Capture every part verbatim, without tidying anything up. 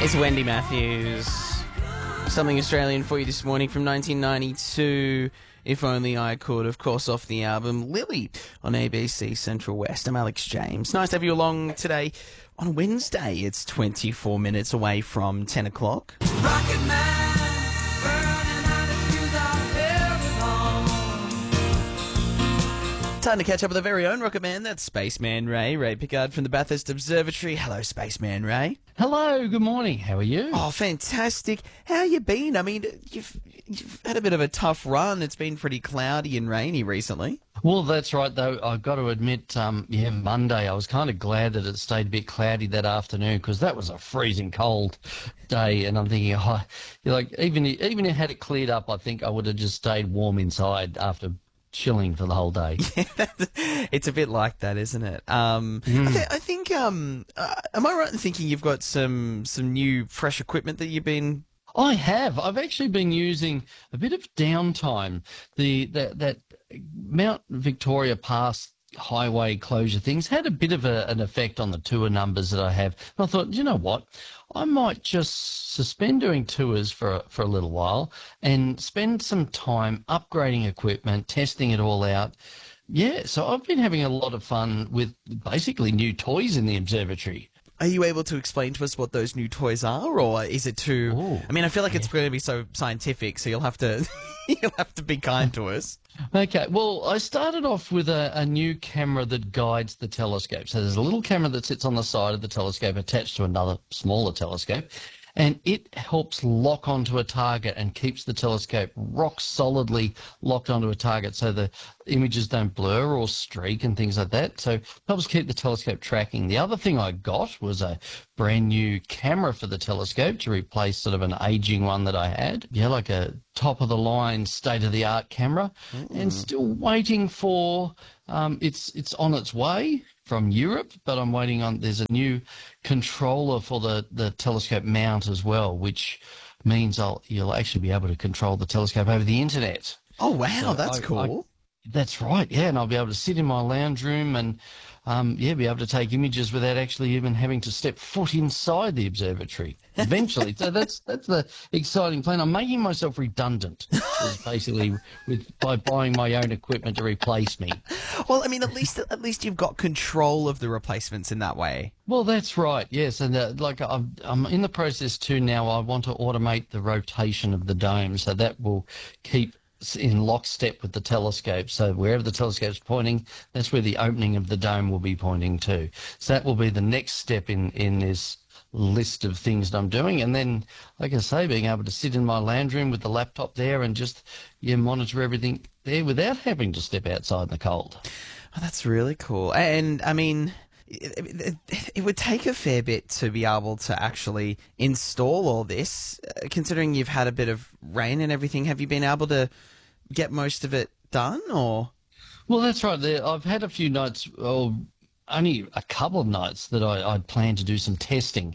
It's Wendy Matthews. Something Australian for you this morning from nineteen ninety-two. If Only I Could, of course, off the album Lily on A B C Central West. I'm Alex James. Nice to have you along today on Wednesday. It's twenty-four minutes away from ten o'clock. Rocket Man, burning out his fuse out very long. Time to catch up with our very own Rocket Man. That's Spaceman Ray. Ray Pickard from the Bathurst Observatory. Hello, Spaceman Ray. Hello, good morning. How are you? Oh, fantastic. How you been? I mean, you've, you've had a bit of a tough run. It's been pretty cloudy and rainy recently. Well, that's right, though. I've got to admit, um, yeah, Monday, I was kind of glad that it stayed a bit cloudy that afternoon because that was a freezing cold day. And I'm thinking, oh, you're like, even, even had it cleared up, I think I would have just stayed warm inside after chilling for the whole day. It's a bit like that, isn't it? Um, Mm. I, th- I think, um, uh, am I right in thinking you've got some some new fresh equipment that you've been... I have. I've actually been using a bit of downtime. The that, that Mount Victoria Pass highway closure things had a bit of a, an effect on the tour numbers that I have. And I thought, you know what? I might just suspend doing tours for for a little while and spend some time upgrading equipment, testing it all out. Yeah, so I've been having a lot of fun with basically new toys in the observatory. Are you able to explain to us what those new toys are, or is it too... Ooh, I mean, I feel like it's going to be so scientific, so you'll have to you'll have to be kind to us. Okay, well, I started off with a, a new camera that guides the telescope. So there's a little camera that sits on the side of the telescope attached to another smaller telescope, and it helps lock onto a target and keeps the telescope rock solidly locked onto a target so the images don't blur or streak and things like that. So it helps keep the telescope tracking. The other thing I got was a brand new camera for the telescope to replace sort of an aging one that I had. Yeah, like a top-of-the-line, state-of-the-art camera. Mm. And still waiting for... Um, it's it's on its way from Europe, but I'm waiting on... There's a new controller for the, the telescope mount as well, which means I'll you'll actually be able to control the telescope over the internet. Oh, wow, So that's I- cool. That's right, yeah, and I'll be able to sit in my lounge room and, um, yeah, be able to take images without actually even having to step foot inside the observatory eventually. So that's that's the exciting plan. I'm making myself redundant, is basically, with by buying my own equipment to replace me. Well, I mean, at least at least you've got control of the replacements in that way. Well, that's right, yes, and uh, like I'm, I'm in the process too now. I want to automate the rotation of the dome, so that will keep in lockstep with the telescope. So wherever the telescope's pointing, that's where the opening of the dome will be pointing to. So that will be the next step in, in this list of things that I'm doing. And then, like I say, being able to sit in my lounge room with the laptop there and just yeah, monitor everything there without having to step outside in the cold. Oh, that's really cool. And, I mean... It, it, it would take a fair bit to be able to actually install all this, uh, considering you've had a bit of rain and everything. Have you been able to get most of it done, or? Well, that's right. There, I've had a few nights, or only a couple of nights, that I, I'd planned to do some testing.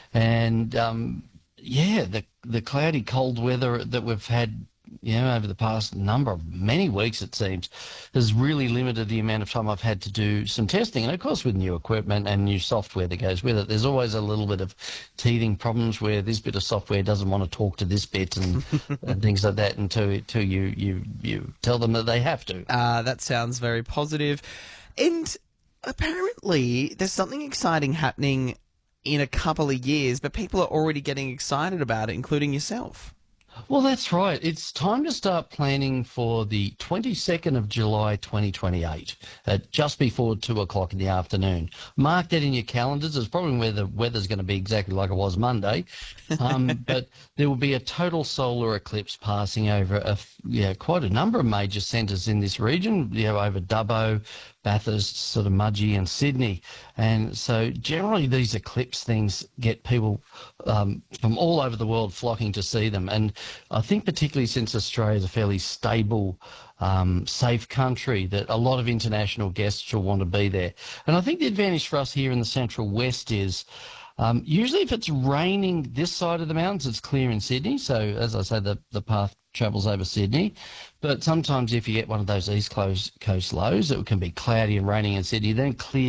And, um, yeah, the the cloudy, cold weather that we've had, you know, over the past number of many weeks, it seems, has really limited the amount of time I've had to do some testing. And of course, with new equipment and new software that goes with it, there's always a little bit of teething problems where this bit of software doesn't want to talk to this bit and, and things like that until, until you, you, you tell them that they have to. Uh, that sounds very positive. And apparently, there's something exciting happening in a couple of years, but people are already getting excited about it, including yourself. Well, that's right. It's time to start planning for the twenty-second of July, twenty twenty-eight, at just before two o'clock in the afternoon. Mark that in your calendars. It's probably where the weather's going to be exactly like it was Monday. Um, but there will be a total solar eclipse passing over a, yeah, quite a number of major centres in this region, you know, over Dubbo, Bathurst, sort of Mudgee and Sydney. And so generally these eclipse things get people um, from all over the world flocking to see them. And I think particularly since Australia is a fairly stable, um, safe country, that a lot of international guests will want to be there. And I think the advantage for us here in the Central West is um, usually if it's raining this side of the mountains, it's clear in Sydney. So as I say, the, the path travels over Sydney. But sometimes if you get one of those East Coast, coast lows, it can be cloudy and raining in Sydney, then clear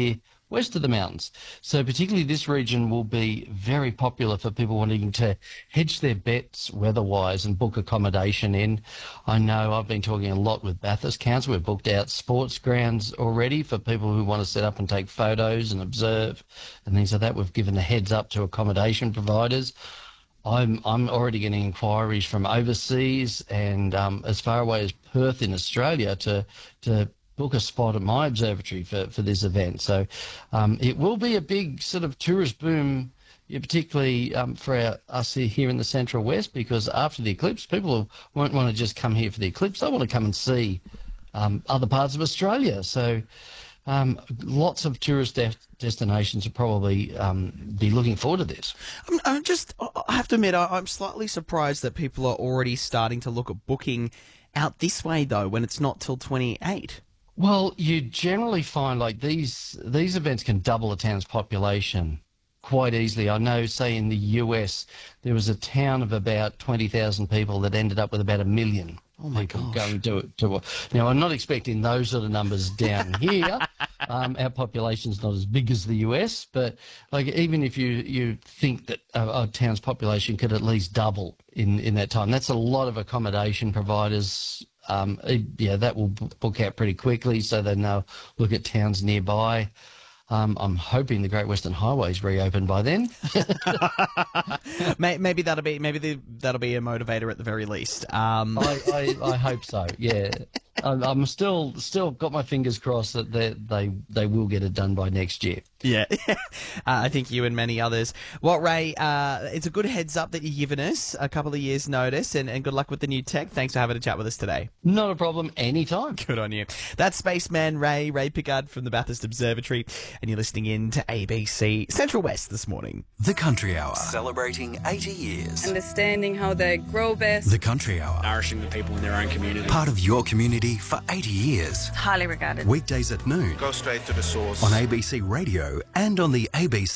west of the mountains. So particularly this region will be very popular for people wanting to hedge their bets weather-wise and book accommodation in. I know I've been talking a lot with Bathurst Council. We've booked out sports grounds already for people who want to set up and take photos and observe and things like that. We've given a heads up to accommodation providers. I'm I'm already getting inquiries from overseas and um, as far away as Perth in Australia to to book a spot at my observatory for, for this event. So um, it will be a big sort of tourist boom, yeah, particularly um, for our, us here in the Central West, because after the eclipse, people won't want to just come here for the eclipse. They want to come and see um, other parts of Australia. So um, lots of tourist de- destinations will probably um, be looking forward to this. I'm, I'm just, I have to admit, I- I'm slightly surprised that people are already starting to look at booking out this way, though, when it's not till twenty-eight. Well, you generally find like these these events can double a town's population quite easily. I know, say, in the U S, there was a town of about twenty thousand people that ended up with about a million Oh my people gosh. going to it. To, now, I'm not expecting those sort of numbers down here. Um, our population's not as big as the U S, but like even if you, you think that a, a town's population could at least double in, in that time, that's a lot of accommodation providers. Um, it- yeah, that will b- book out pretty quickly, so then they'll look at towns nearby. Um, I'm hoping the Great Western Highway's reopened by then. May- Maybe that'll be maybe the, that'll be a motivator at the very least. Um, I, I, I hope so. Yeah, I'm, I'm still still got my fingers crossed that they they they will get it done by next year. Yeah, uh, I think you and many others. Well, Ray, uh, it's a good heads up that you've given us a couple of years' notice, and, and good luck with the new tech. Thanks for having a chat with us today. Not a problem. Anytime. Good on you. That's Spaceman Ray, Ray Pickard from the Bathurst Observatory, and you're listening in to A B C Central West this morning. The Country Hour, celebrating eighty years. Understanding how they grow best. The Country Hour, nourishing the people in their own community. part of your community for eighty years. Highly regarded. Weekdays at noon Go straight to the source. on A B C Radio and on the A B C